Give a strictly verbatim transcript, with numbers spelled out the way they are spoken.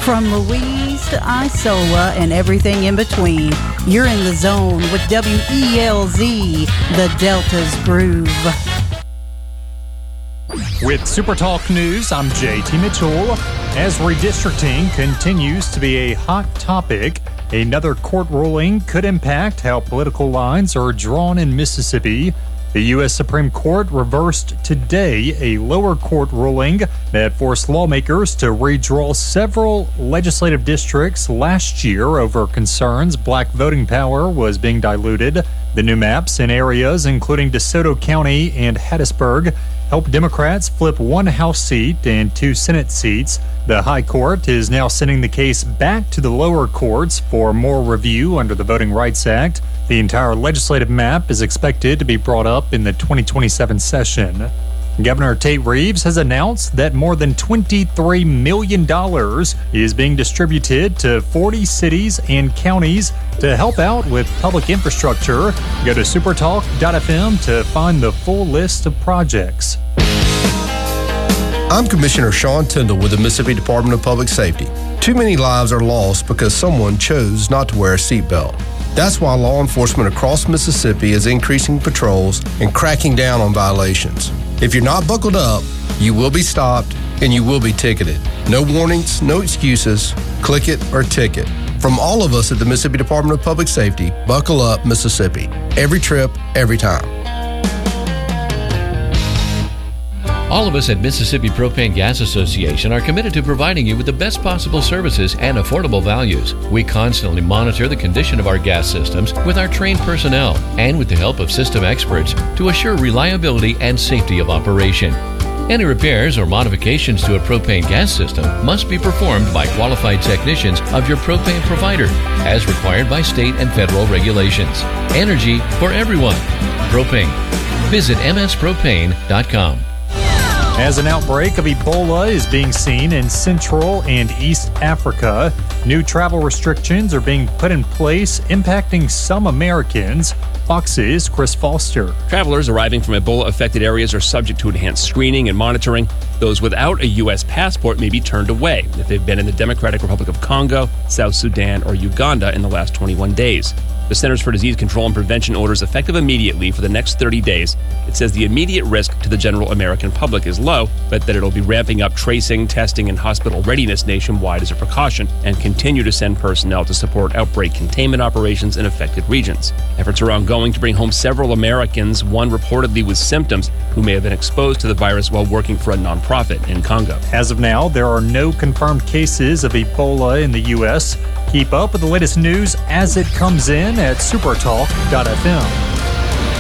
From Louise to Isola and everything in between, you're in the zone with W E L Z, the Delta's Groove. With Super Talk News, I'm J T Mitchell. As redistricting continues to be a hot topic, another court ruling could impact how political lines are drawn in Mississippi. The U S Supreme Court reversed today a lower court ruling that forced lawmakers to redraw several legislative districts last year over concerns black voting power was being diluted. The new maps in areas including DeSoto County and Hattiesburg help Democrats flip one House seat and two Senate seats. The High Court is now sending the case back to the lower courts for more review under the Voting Rights Act. The entire legislative map is expected to be brought up in the twenty twenty-seven session. Governor Tate Reeves has announced that more than twenty-three million dollars is being distributed to forty cities and counties to help out with public infrastructure. Go to supertalk dot f m to find the full list of projects. I'm Commissioner Sean Tyndall with the Mississippi Department of Public Safety. Too many lives are lost because someone chose not to wear a seatbelt. That's why law enforcement across Mississippi is increasing patrols and cracking down on violations. If you're not buckled up, you will be stopped and you will be ticketed. No warnings, no excuses. Click it or ticket. From all of us at the Mississippi Department of Public Safety, buckle up, Mississippi. Every trip, every time. All of us at Mississippi Propane Gas Association are committed to providing you with the best possible services and affordable values. We constantly monitor the condition of our gas systems with our trained personnel and with the help of system experts to assure reliability and safety of operation. Any repairs or modifications to a propane gas system must be performed by qualified technicians of your propane provider, as required by state and federal regulations. Energy for everyone. Propane. Visit m s propane dot com. As an outbreak of Ebola is being seen in Central and East Africa, new travel restrictions are being put in place, impacting some Americans. Fox's Chris Foster. Travelers arriving from Ebola-affected areas are subject to enhanced screening and monitoring. Those without a U S passport may be turned away if they've been in the Democratic Republic of Congo, South Sudan, or Uganda in the last twenty-one days. The Centers for Disease Control and Prevention orders effective immediately for the next thirty days. It says the immediate risk to the general American public is low, but that it'll be ramping up tracing, testing, and hospital readiness nationwide as a precaution, and continue to send personnel to support outbreak containment operations in affected regions. Efforts are ongoing to bring home several Americans, one reportedly with symptoms, who may have been exposed to the virus while working for a nonprofit in Congo. As of now, there are no confirmed cases of Ebola in the U S Keep up with the latest news as it comes in at supertalk dot f m.